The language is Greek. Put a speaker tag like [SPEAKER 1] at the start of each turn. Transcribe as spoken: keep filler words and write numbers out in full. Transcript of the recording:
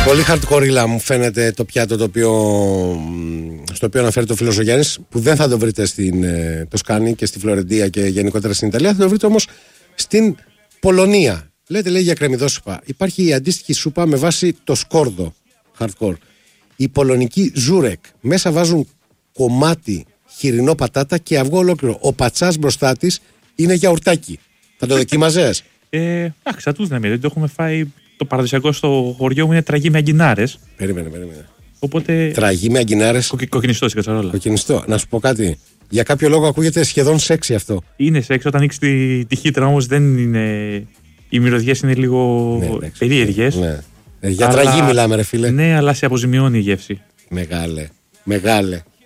[SPEAKER 1] Πολύ hardcore μου φαίνεται το πιάτο το οποίο, στο οποίο αναφέρει το φίλος ο Γιάννης, που δεν θα το βρείτε στην Τοσκάνη και στη Φλωρεντία και γενικότερα στην Ιταλία. Θα το βρείτε όμως στην Πολωνία. Λέτε, λέει, για κρεμμυδό σούπα. Υπάρχει η αντίστοιχη σούπα με βάση το σκόρδο hardcore. Η πολωνική ζούρεκ. Μέσα βάζουν κομμάτι χοιρινό πατάτα και αυγό ολόκληρο. Ο πατσάς μπροστά της είναι γιαουρτάκι. Θα το δοκίμαζες?
[SPEAKER 2] Ε, εντάξει, θα τους λέμε. Δεν το έχουμε φάει. Το παραδοσιακό στο χωριό μου είναι τραγί με αγκινάρες.
[SPEAKER 1] Περίμενε, περίμενε.
[SPEAKER 2] Οπότε...
[SPEAKER 1] Τραγί με αγκινάρες.
[SPEAKER 2] Κοκ, κοκκινιστό στην κατσαρόλα.
[SPEAKER 1] Κοκκινιστό. Να σου πω κάτι. Για κάποιο λόγο ακούγεται σχεδόν σεξι αυτό.
[SPEAKER 2] Είναι σεξι όταν ανοίξει τη, τη χύτρα, όμως δεν είναι. Οι μυρωδιές είναι λίγο ναι, περίεργες. Ναι.
[SPEAKER 1] Ε, για αλλά... τραγί μιλάμε, ρε φίλε.
[SPEAKER 2] Ναι, αλλά σε αποζημιώνει η γεύση.
[SPEAKER 1] Μεγάλε. Μεγάλε.